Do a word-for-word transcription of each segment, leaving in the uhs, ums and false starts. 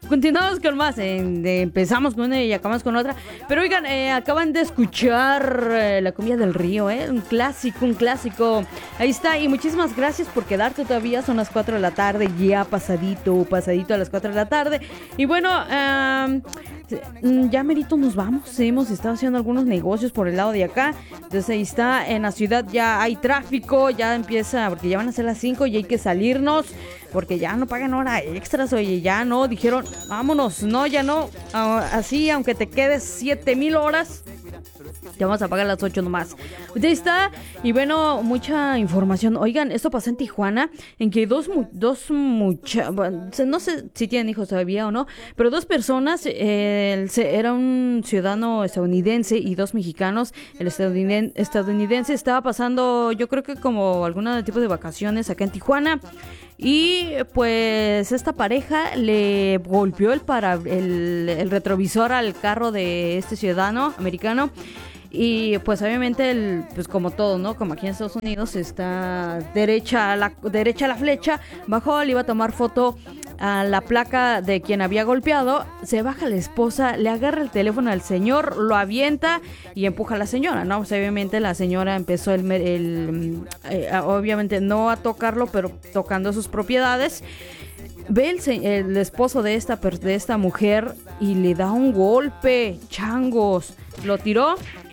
continuamos con más. Eh, de- empezamos con una y acabamos con otra. Pero oigan, eh, acaban de escuchar eh, La Cumbia del Río, ¿eh? Un clásico, un clásico. Ahí está. Y muchísimas gracias por quedarte todavía. Son las cuatro de la tarde, ya pasadito, pasadito a las cuatro de la tarde. Y bueno, eh, ya merito nos vamos. Hemos estado haciendo algunos negocios por el lado de acá. Entonces ahí está. En la ciudad ya hay tráfico. Ya empieza, porque ya van a ser las cinco y hay que salirnos. Porque ya no pagan hora extras, oye, ya no, dijeron, vámonos, no, ya no, ah, así, aunque te quedes siete mil horas, te vamos a pagar las ocho nomás. Pues ahí está, y bueno, mucha información. Oigan, esto pasó en Tijuana, en que dos, mu- dos muchachos, no sé si tienen hijos todavía o no, pero dos personas, eh, el se- era un ciudadano estadounidense y dos mexicanos. El estadouniden- estadounidense estaba pasando, yo creo que como algún tipo de vacaciones acá en Tijuana. Y pues esta pareja le golpeó el, para, el, el retrovisor al carro de este ciudadano americano. Y pues obviamente, el, pues como todo, ¿no? Como aquí en Estados Unidos está derecha la, derecha la flecha. Bajó, le iba a tomar foto a la placa de quien había golpeado. Se baja la esposa, le agarra el teléfono al señor, lo avienta y empuja a la señora, ¿no? Pues obviamente la señora empezó el, el eh, obviamente no a tocarlo, pero tocando sus propiedades. Ve el, se- el esposo de esta, per- de esta mujer y le da un golpe, changos. Lo tiró,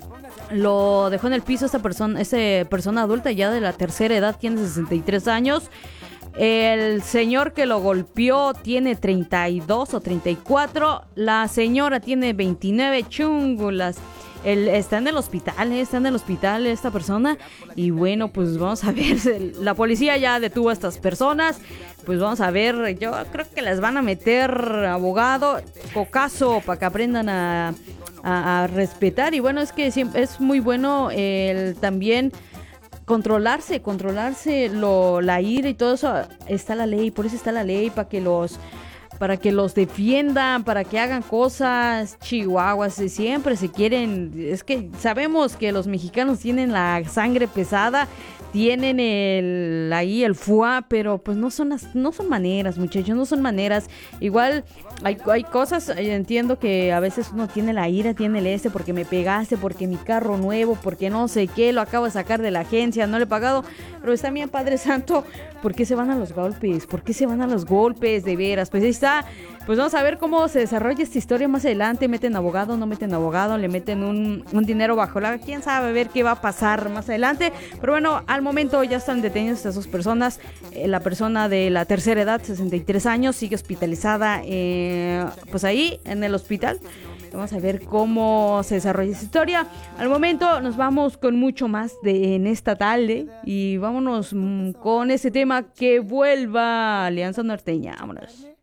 lo dejó en el piso. Esta persona, esta persona adulta ya de la tercera edad, tiene sesenta y tres años. El señor que lo golpeó tiene treinta y dos o treinta y cuatro. La señora tiene veintinueve, chungulas. El, está en el hospital, eh, está en el hospital esta persona. Y bueno, pues vamos a ver. La policía ya detuvo a estas personas. Pues vamos a ver. Yo creo que les van a meter abogado, cocazo, para que aprendan a, a, a respetar. Y bueno, es que siempre es muy bueno el también controlarse, controlarse lo, la ira y todo eso. Está la ley, por eso está la ley, para que los para que los defiendan, para que hagan cosas. Chihuahuas, y siempre se quieren, es que sabemos que los mexicanos tienen la sangre pesada, tienen el ahí el fuá, pero pues no son las, no son maneras, muchachos, no son maneras. Igual hay, hay cosas, eh, entiendo que a veces uno tiene la ira, tiene el este, porque me pegaste, porque mi carro nuevo, porque no sé qué, lo acabo de sacar de la agencia, no le he pagado, pero está bien, Padre Santo, ¿por qué se van a los golpes? ¿Por qué se van a los golpes? De veras, pues ahí está. Pues vamos a ver cómo se desarrolla esta historia más adelante. ¿Meten abogado? ¿No meten abogado? ¿Le meten un, un dinero bajo la...? ¿Quién sabe? A ver qué va a pasar más adelante. Pero bueno, al momento ya están detenidas estas dos personas. Eh, la persona de la tercera edad, sesenta y tres años, sigue hospitalizada eh, pues ahí en el hospital. Vamos a ver cómo se desarrolla esta historia. Al momento nos vamos con mucho más de en esta tarde. Y vámonos mm, con ese tema, que vuelva Alianza Norteña. Vámonos.